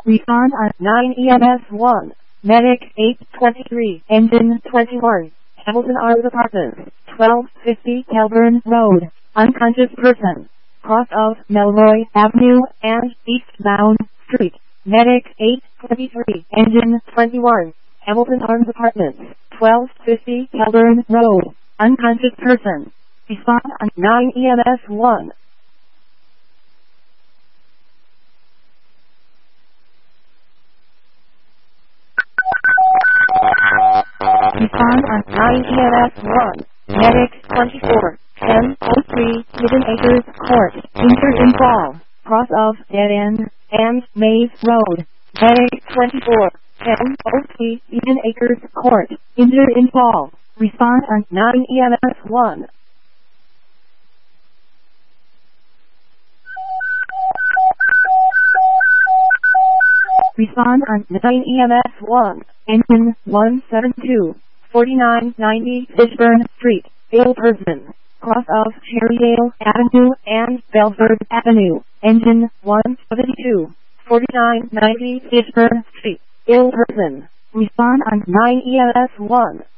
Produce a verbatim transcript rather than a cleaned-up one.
Respond on nine E M S one. Medic eight twenty-three, Engine twenty-one, Hamilton Arms Apartments, twelve fifty Kelburn Road. Unconscious person. Cross of Melroy Avenue and Eastbound Street. Medic eight twenty-three, Engine twenty-one, Hamilton Arms Apartments, twelve fifty Kelburn Road. Unconscious person. Respond on nine E M S one. Respond on nine E M S one. Medic twenty-four, ten oh three, Hidden Acres Court, injured in fall, cross of Dead End and Maze Road. Medic twenty-four, ten oh three, Hidden Acres Court, injured in fall. Respond on nine E M S one. Respond on nine E M S one. Engine one seven two, forty-nine ninety Fishburne Street, Ilperson, cross of Cherrydale Avenue and Belford Avenue. Engine one seventy-two, forty-nine ninety Fishburne Street, Ilperson. Respond on nine E M S one.